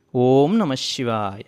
ஓம் நம சிவாய.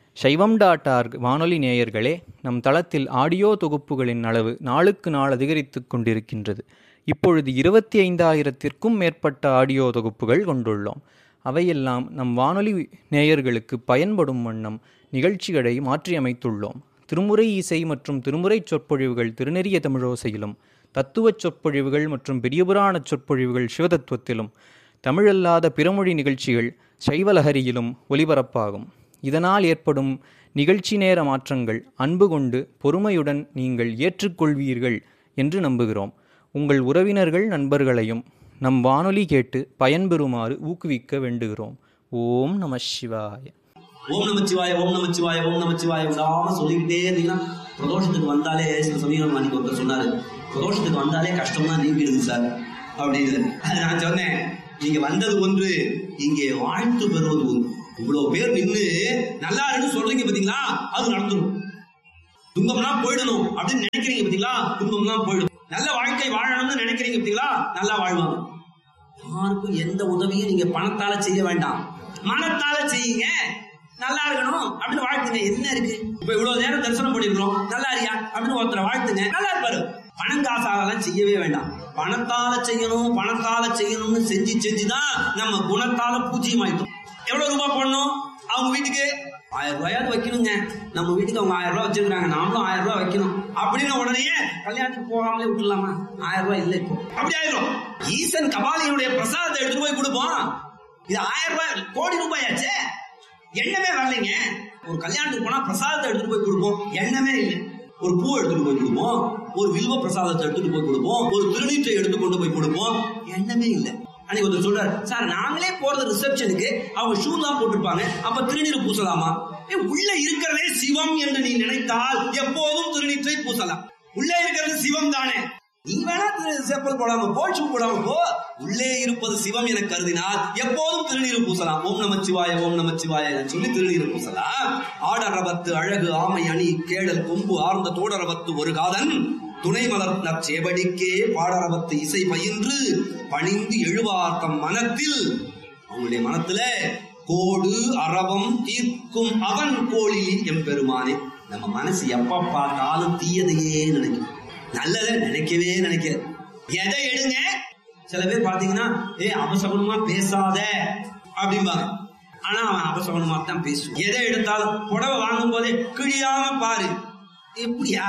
சைவம்.org வானொலி நேயர்களே, நம் தளத்தில் ஆடியோ தொகுப்புகளின் அளவு நாளுக்கு நாள் அதிகரித்து கொண்டிருக்கின்றது. இப்பொழுது 25,000த்திற்கும் மேற்பட்ட ஆடியோ தொகுப்புகள் கொண்டுள்ளோம். அவையெல்லாம் நம் வானொலி நேயர்களுக்கு பயன்படும் வண்ணம் நிகழ்ச்சிகளை மாற்றியமைத்துள்ளோம். திருமுறை இசை மற்றும் திருமுறை சொற்பொழிவுகள் திருநெறிய தமிழோசையிலும், தத்துவச் சொற்பொழிவுகள் மற்றும் பெரியபுராணச் சொற்பொழிவுகள் சிவதத்துவத்திலும், தமிழல்லாத பிறமொழி நிகழ்ச்சிகள் சைவலஹரியிலும் ஒலிபரப்பாகும். இதனால் ஏற்படும் நிகழ்ச்சி நேர மாற்றங்கள் அன்பு கொண்டு பொறுமையுடன் நீங்கள் ஏற்றுக்கொள்வீர்கள் என்று நம்புகிறோம். உங்கள் உறவினர்கள் நண்பர்களையும் நம் வானொலி கேட்டு பயன்பெறுமாறு ஊக்குவிக்க வேண்டுகிறோம். ஓம் நம சிவாய. ஓம் நமச்சிவாய, ஓம் நமச்சிவாய, ஓம் நமச்சிவாய விடாம சொல்லிக்கிட்டே இருந்தீங்கன்னா பிரதோஷத்துக்கு வந்தாலே, சில சமயம் அன்னைக்கு ஒருத்தர் சொன்னாரு, பிரதோஷத்துக்கு வந்தாலே கஷ்டம் தான் நீங்கிடுது சார் அப்படின்னு. அது நான் சொன்னேன், நீங்க வந்தது ஒன்று, இங்கே வாழ்த்து பெறுவது ஒன்று. இவ்வளவு பேர் நின்று நல்லா இருக்குன்னு சொல்றீங்க பாத்தீங்களா, அது நடந்துடும். துன்பம்லாம் போயிடணும் அப்படின்னு நினைக்கிறீங்க பாத்தீங்களா, துன்பம்லாம் போயிடும். நல்ல வாழ்க்கை வாழணும்னு நினைக்கிறீங்க பாத்தீங்களா, நல்லா வாழ்வாங்க. யாருக்கும் எந்த உதவியும் நீங்க பணத்தால செய்ய வேண்டாம், மனத்தால செய்யுங்க. நல்லா இருக்கணும் அப்படின்னு வாழ்த்துங்க. என்ன இருக்கு, இப்ப இவ்வளவு நேரம் தரிசனம் பண்ணிருக்கிறோம், நல்லா இருக்கியா அப்படின்னு ஒருத்தரை வாழ்த்துங்க, நல்லா இருப்பாரு. பணம் காசாலாம் செய்யவே வேண்டாம், பணத்தால செய்யணும், பணத்தால செய்யணும்னு செஞ்சுதான் நம்ம குணத்தால பூஜ்யம் ஆயிட்டோம். எவ்வளவு ரூபாய் போடணும், அவங்க வீட்டுக்கு 1000 ரூபாயாவது வைக்கணுங்க. நம்ம வீட்டுக்கு அவங்க 1000 ரூபாய் வச்சிருக்காங்க, நாமளும் 1000 ரூபாய் வைக்கணும் அப்படின்னு உடனே கல்யாணத்துக்கு போகாமலே விட்டுலாமா? 1000 ரூபாய் இல்லை, இப்போ அப்படி ஆயிரும். ஈசன் கபாலியினுடைய பிரசாதத்தை எடுத்துட்டு போய் கொடுப்போம். இது 1000 ரூபாய் கோடி ரூபாயாச்சே, எண்ணமே வரலைங்க. ஒரு கல்யாணத்துக்கு போனா பிரசாதத்தை எடுத்துட்டு போய் கொடுப்போம், எண்ணமே இல்லை. ஒரு பூ எடுத்துட்டு போய் கொடுப்போம், ஒரு வில்வ பிரசாதத்தை எடுத்துட்டு போய் கொடுப்போம், ஒரு திருநீற்றை எடுத்து கொண்டு போய் கொடுப்போம், எண்ணமே இல்லை. அன்னைக்கு ஒருத்தர் சொல்றாரு, சார் நாங்களே போறது ரிசப்ஷனுக்கு அவங்க ஷூ தான் போட்டிருப்பாங்க, அப்ப திருநீர் பூசலாமா? உள்ள இருக்கிறதே சிவம் என்று நீ நினைத்தால் எப்போதும் திருநீற்றை பூசலாம். உள்ள இருக்கிறது சிவம் தானே, நீ வேணா செப்பல் போடாம போ, ஷூ போடாம போ, உள்ளே இருப்பது சிவம் என கருதினால் எப்போதும் திருநீர் பூசலாம். ஓம் நமச்சிவாய, ஓம் நமச்சிவாய சொல்லி திருநீர் பூசலாம். ஆடரவத்து அழகு ஆமை அணி கேடல் கொம்பு ஆர்ந்த தோடரவத்து ஒரு காதன் துணை மலர் நற்சேவடிக்கே பாடரவத்து இசை பயின்று பணிந்து எழுவார்த்தம் மனத்தில். அவங்களுடைய மனத்துல கோடு அரவம் தீர்க்கும் அவன் கோழி எம்பெருமானே. நம்ம மனசு எப்ப பார்த்தாலும் தீயதையே நினைக்கும், நல்லதை நினைக்கவே நினைக்காது. எதை எடுங்க, சில பேர் பாத்தீங்கன்னா அபசகுணமா பேசாத அப்படிம்பாங்க, ஆனா அவன் அபசகுணமா தான் பேசுவான். எதை எடுத்தாலும் புடவை வாங்கும் போதே கிழியாம பாரு, எப்படியா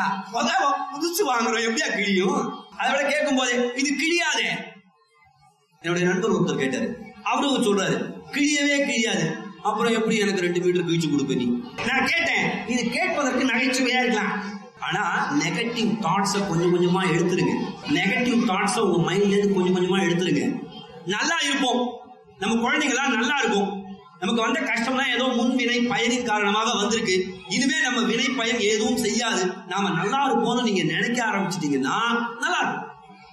புதுசு வாங்குறோம் எப்படியா கிழியும், அதை விட கேட்கும் போதே இது கிழியாதே. என்னுடைய நண்பர் ஒருத்தர் கேட்டாரு, அவரு சொல்றாரு கிழியவே கிழியாது, அப்புறம் எப்படி எனக்கு 2 மீட்டர் கிழிச்சு கொடுப்ப நீ? நான் கேட்டேன், இது கேட்பதற்கு நகைச்சுவையா இருக்கலாம், ஆனா நெகட்டிவ் தாட்ஸ கொஞ்சம் கொஞ்சமா எடுத்துருங்க. நெகட்டிவ் தாட்ஸ உங்க மைண்ட்ல இருந்து கொஞ்சம் கொஞ்சமா எடுத்துருங்க. நல்லா இருப்போம், நம்ம குழந்தைங்களாம் நல்லா இருக்கும். நமக்கு வந்த கஷ்டம்னா ஏதோ முன்வினை பயனின் காரணமாக வந்திருக்கு, இனிமே நம்ம வினை பயன் எதுவும் செய்யாது, நாம நல்லா இருப்போம்னு நீங்க நினைக்க ஆரம்பிச்சிட்டீங்கன்னா நல்லா இருக்கும்.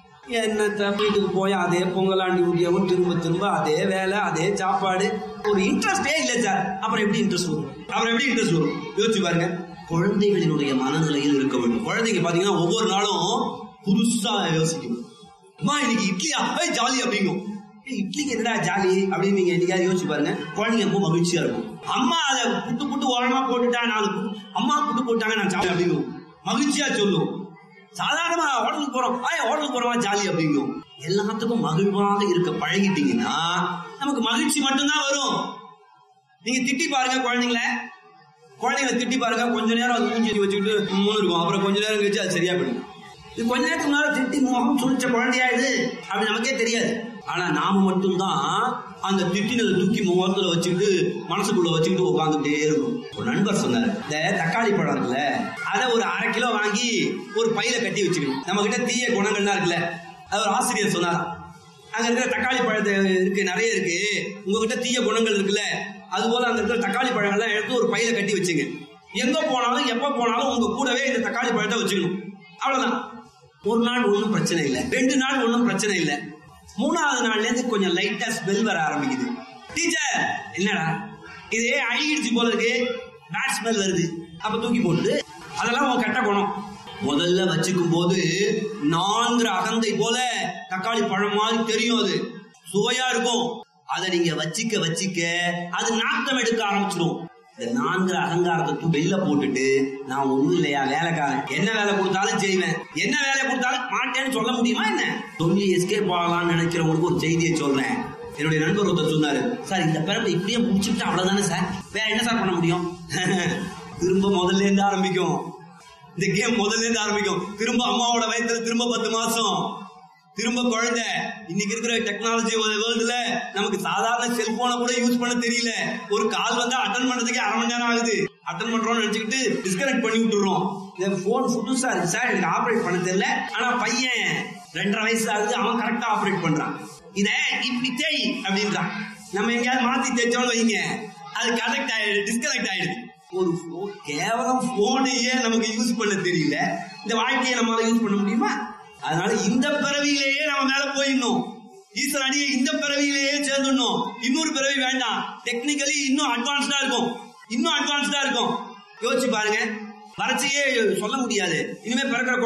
என்ன வீட்டுக்கு போய் அதே பொங்கலாண்டி ஊதியவும் திரும்ப திரும்ப அதே வேலை அதே சாப்பாடு, ஒரு இன்ட்ரெஸ்டே இல்லை சார். அப்புறம் எப்படி இன்ட்ரெஸ்ட் வரும்? யோசிச்சு பாருங்க. குழந்தைகளினுடைய மனநிலையில் இருக்க வேண்டும். குழந்தைங்க பாத்தீங்கன்னா ஒவ்வொரு நாளும் புதுசா யோசிக்கும். அம்மா இன்னைக்கு இட்லியா, ஜாலி அப்படிங்கும். இட்லிக்கு என்னடா ஜாலி அப்படின்னு நீங்க என்னைக்காவது யோசிச்சு பாருங்க. குழந்தைங்க ரொம்ப மகிழ்ச்சியா இருக்கும். அம்மா அதை புட்டு ஓரமா போட்டுட்டா, அம்மா புட்டு போட்டாங்க நான் ஜாலி அப்படிங்கும், மகிழ்ச்சியா சொல்லும். சாதாரணமா ஹோட்டலுக்கு போறோமா ஜாலி அப்படிங்கும். எல்லாத்துக்கும் மகிழ்வாக இருக்க பழகிட்டீங்கன்னா நமக்கு மகிழ்ச்சி மட்டும்தான் வரும். நீங்க திட்டி பாருங்க குழந்தைங்களை திட்டி பாருங்க, கொஞ்ச நேரம் அது மூஞ்சி வச்சுக்கிட்டு இருக்கும், அப்புறம் கொஞ்ச நேரம் கழிச்சு அது சரியா போயிடும். இது கொஞ்ச நேரத்துக்கு முன்னால திட்டி முகம் சுழிச்ச குழந்தையா இது அப்படி நமக்கே தெரியாது. ஆனா நாம மட்டும்தான் அந்த திட்டினதை தூக்கி முகத்துல வச்சுக்கிட்டு மனசுக்குள்ள வச்சுக்கிட்டு உட்காந்துட்டே இருக்கும். ஒரு நண்பர் சொன்னாரு, இந்த தக்காளி பழம் இருக்குல்ல, அதை ஒரு 1/2 கிலோ வாங்கி ஒரு பையில கட்டி வச்சுக்கணும். நம்ம கிட்ட தீய குணங்கள்லாம் இருக்குல்ல, அது ஒரு ஆசிரியர் சொன்னார். அங்க இருக்கிற தக்காளி பழத்தை இருக்கு, நிறைய இருக்கு, உங்ககிட்ட தீய குணங்கள் இருக்குல்ல, அது போல அங்க இருக்கிற தக்காளி பழங்கள்லாம் எடுத்து ஒரு பையில கட்டி வச்சுங்க. எங்க போனாலும் எப்ப போனாலும் உங்க கூடவே இந்த தக்காளி பழத்தை வச்சுக்கணும். அவ்வளவுதான். 1 நாள் ஒன்றும் பிரச்சனை இல்லை, 2 நாள் ஒன்றும் பிரச்சனை இல்லை. 3வது நாள்ல இருந்து கொஞ்சம் லைட்டா ஸ்மெல் வர ஆரம்பிக்குது. டீச்சர் என்னடா இதே அழுகிடுச்சு போல இருக்கு, பேட் ஸ்மெல் வருது, அப்ப தூக்கி போட்டு அதெல்லாம் உன் கெட்ட குணம். முதல்ல வச்சுக்கும் போது 4 அகந்தை போல தக்காளி பழம் மாதிரி தெரியும், அது சுவையா இருக்கும். அதை நீங்க வச்சிக்க அது நாட்டம் எடுக்க ஆரம்பிச்சிடும். இந்த 4 அகங்காரத்தை வெளில போட்டுட்டு, நான் ஒண்ணும் இல்லையா வேலைக்காரன், என்ன வேலை கொடுத்தாலும் செய்வேன், என்ன வேலை கொடுத்தாலும் மாட்டேன்னு சொல்ல முடியுமா என்ன? சொல்லி எஸ்கேப் ஆகலாம்னு நினைக்கிறவங்களுக்கு ஒரு செய்தியை சொல்றேன். என்னுடைய நண்பர் ஒருத்தர் சொன்னாரு, சார் இந்த பிறப்பை இப்படியே முடிச்சுட்டு அவ்வளவுதானே சார், வேற என்ன சார் பண்ண முடியும்? திரும்ப முதல்ல இருந்து ஆரம்பிக்கும், இந்த கேம் முதல்ல இருந்து ஆரம்பிக்கும். திரும்ப அம்மாவோட வயசுல திரும்ப 10 மாசம், திரும்ப குழந்தை. இன்னைக்கு இருக்கிற டெக்னாலஜி வேர்ல்டுல நமக்கு சாதாரண செல்போனை கூட யூஸ் பண்ண தெரியல. ஒரு கால் வந்தா அட்டன் பண்றதுக்கே அரை மணி நேரம் ஆகுது. அட்டன் பண்றோம்னு நினைச்சுக்கிட்டு டிஸ்கனெக்ட் பண்ணி விட்டுறோம். போன் புதுசா இருக்கு சார், எனக்கு ஆபரேட் பண்ண தெரியல. ஆனா பையன் 2.5 வயசு ஆகுது, அவன் கரெக்டா ஆபரேட் பண்றான். இத இப்படி தேய் அப்படின்றான். நம்ம எங்கேயாவது மாத்தி தேய்ச்சோம்னு வைங்க, அது கனெக்ட் ஆயிடுது, டிஸ்கனெக்ட் ஆயிடுது. ஒரு கேவலம் போனையே நமக்கு யூஸ் பண்ண தெரியல, இந்த வாழ்க்கையை நம்மளால யூஸ் பண்ண முடியுமா? அதனால இந்த பிறவியிலேயே நம்ம மேல போயிடணும். ஈஸ்வர அடியை இந்த பிறவியிலேயே சேர்ந்துடணும். இன்னொரு பிறவி வேண்டாம். டெக்னிக்கலி இன்னும் அட்வான்ஸ்டா இருக்கும். யோசிச்சு பாருங்க, வறட்சியே சொல்ல முடியாது. இனிமே பிறக்கிற